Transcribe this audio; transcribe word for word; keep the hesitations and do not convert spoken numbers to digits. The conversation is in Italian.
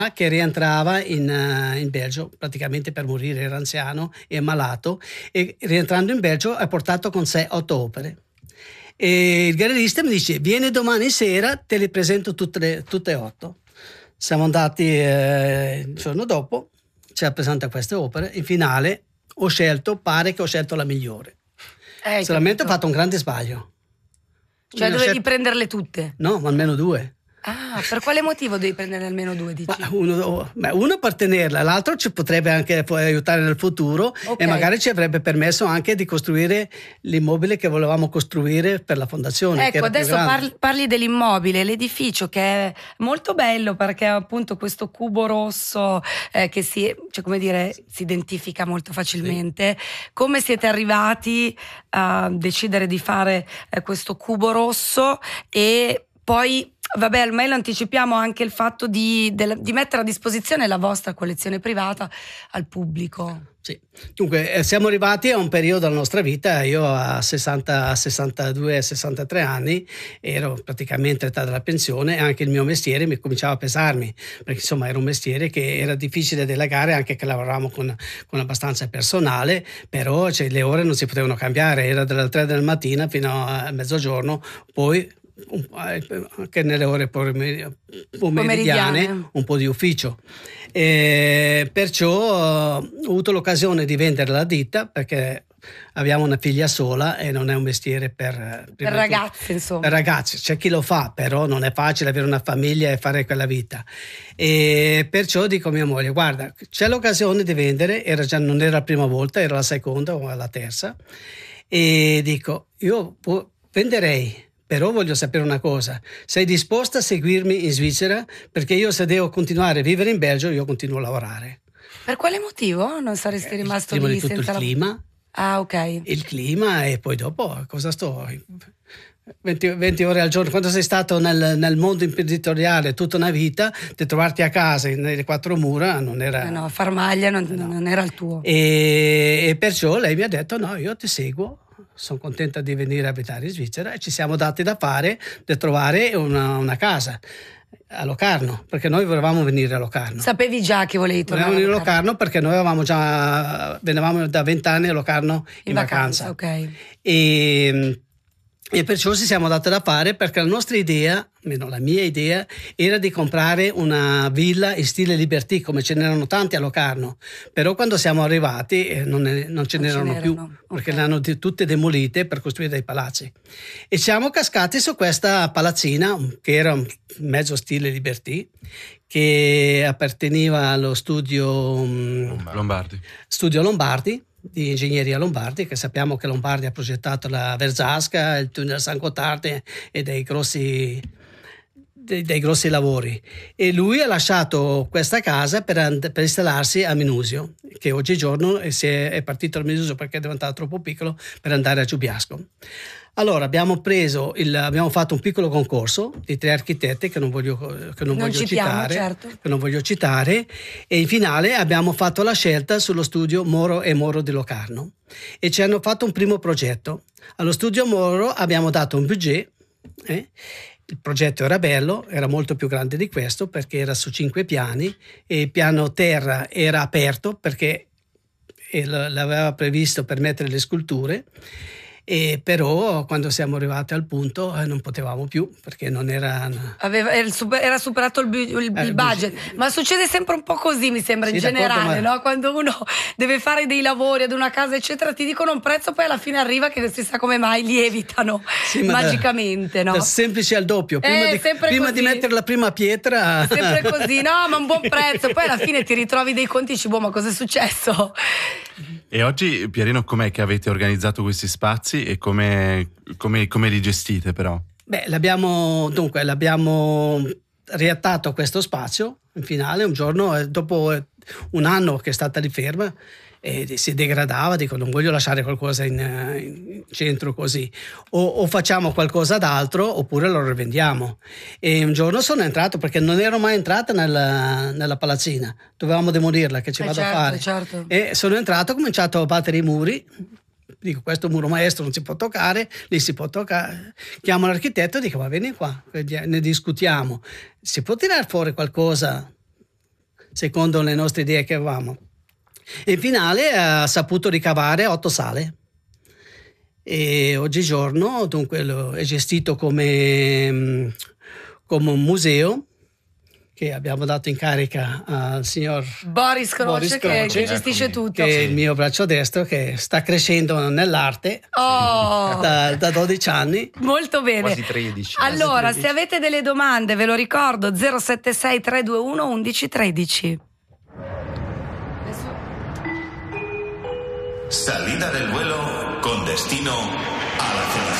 che rientrava in, uh, in Belgio praticamente per morire, era anziano e malato, e rientrando in Belgio ha portato con sé otto opere. E il gallerista mi dice: vieni domani sera, te le presento tutte, le, tutte e otto. Siamo andati eh, il giorno dopo, ci ha presentato queste opere. In finale ho scelto, pare che ho scelto la migliore. Eh, solamente ho fatto un grande sbaglio. Cioè dovevi scelto... prenderle tutte? No, ma almeno due. Ah, per quale motivo devi prendere almeno due, dici? Ma uno, uno per tenerla, l'altro ci potrebbe anche aiutare nel futuro, okay. E magari ci avrebbe permesso anche di costruire l'immobile che volevamo costruire per la fondazione. Ecco, adesso parli, parli dell'immobile, l'edificio, che è molto bello perché appunto questo cubo rosso eh, che si, cioè, come dire, si identifica molto facilmente. Sì. Come siete arrivati a decidere di fare eh, questo cubo rosso e poi... Vabbè, ormai lo anticipiamo anche il fatto di, di mettere a disposizione la vostra collezione privata al pubblico. Sì, dunque siamo arrivati a un periodo della nostra vita, io a sessanta, sessantadue, sessantatré anni ero praticamente all'età della pensione e anche il mio mestiere mi cominciava a pesarmi, perché insomma era un mestiere che era difficile delegare, anche che lavoravamo con, con abbastanza personale, però cioè, le ore non si potevano cambiare, era dalle tre del mattino fino a mezzogiorno, poi anche nelle ore pomeridiane, pomeridiane un po' di ufficio, e perciò ho avuto l'occasione di vendere la ditta perché abbiamo una figlia sola e non è un mestiere per, per ragazzi, insomma. Per ragazzi, c'è chi lo fa, però non è facile avere una famiglia e fare quella vita, e perciò dico a mia moglie: guarda, c'è l'occasione di vendere, era già, non era la prima volta, era la seconda o la terza, e dico io venderei. Però voglio sapere una cosa: sei disposta a seguirmi in Svizzera? Perché io, se devo continuare a vivere in Belgio, io continuo a lavorare. Per quale motivo non saresti rimasto Prima lì di tutto senza il la... clima. Ah, ok. Il clima, e poi dopo cosa sto... venti, venti ore al giorno, quando sei stato nel, nel mondo imprenditoriale tutta una vita, di trovarti a casa nelle quattro mura non era... No, no, far maglia non, no. non era il tuo. E, e perciò lei mi ha detto: no, io ti seguo. Sono contenta di venire a abitare in Svizzera, e ci siamo dati da fare di trovare una, una casa a Locarno, perché noi volevamo venire a Locarno. Sapevi già che volevi tornare volevamo a venire a Locarno perché noi avevamo già venivamo da vent'anni a Locarno in, in vacanza, vacanza. Ok. E E perciò ci siamo dati da fare, perché la nostra idea, almeno la mia idea, era di comprare una villa in stile Liberty, come ce n'erano tanti a Locarno. Però quando siamo arrivati eh, non, ne, non ce non n'erano più, okay. Perché le hanno di, tutte demolite per costruire dei palazzi. E siamo cascati su questa palazzina, che era un mezzo stile Liberty, che apparteneva allo studio Lombardi. Studio Lombardi, di ingegneria Lombardi, che sappiamo che Lombardi ha progettato la Verzasca, il tunnel San Gottardo e dei grossi, dei, dei grossi lavori. E lui ha lasciato questa casa per, per installarsi a Minusio, che oggigiorno si è, è partito da Minusio perché è diventato troppo piccolo per andare a Giubiasco. Allora abbiamo preso il, abbiamo fatto un piccolo concorso di tre architetti che non voglio, che non non voglio citiamo, citare, certo. che non voglio citare, e in finale abbiamo fatto la scelta sullo studio Moro e Moro di Locarno, e ci hanno fatto un primo progetto. Allo studio Moro abbiamo dato un budget, eh? Il progetto era bello, era molto più grande di questo perché era su cinque piani, e il piano terra era aperto perché l'aveva previsto per mettere le sculture. E però quando siamo arrivati al punto eh, non potevamo più, perché non era Aveva, era superato il, il, il budget, ma succede sempre un po' così, mi sembra, sì, in generale, ma... no? Quando uno deve fare dei lavori ad una casa eccetera, ti dicono un prezzo, poi alla fine arriva che non si sa come mai lievitano, sì, magicamente, da, no? Da semplice al doppio, prima, eh, di, prima di mettere la prima pietra sempre così, no, ma un buon prezzo, poi alla fine ti ritrovi dei conti e dici: boh, ma cosa è successo? E oggi, Pierino, com'è che avete organizzato questi spazi e come, come, come li gestite però? Beh, l'abbiamo, dunque, l'abbiamo riattato questo spazio in finale un giorno, dopo un anno che è stata lì ferma, e si degradava, dico non voglio lasciare qualcosa in, in centro così, o, o facciamo qualcosa d'altro oppure lo rivendiamo. E un giorno sono entrato, perché non ero mai entrata nella, nella palazzina, dovevamo demolirla, che ci eh vado certo, a fare, certo. E sono entrato, ho cominciato a battere i muri, dico questo muro maestro non si può toccare, lì si può toccare, chiamo l'architetto e dico: ma vieni qua, ne discutiamo, si può tirare fuori qualcosa secondo le nostre idee che avevamo. In finale ha saputo ricavare otto sale e oggigiorno dunque lo è gestito come, come un museo che abbiamo dato in carica al signor Boris Croce, Boris che, Croce, che gestisce eccomi, tutto. che è il mio braccio destro, che sta crescendo nell'arte Oh, da, da dodici anni. molto bene. Quasi tredici. Allora, tredici. se avete delle domande, ve lo ricordo, zero sette sei tre due uno uno uno uno tre. Salida del vuelo con destino a la zona.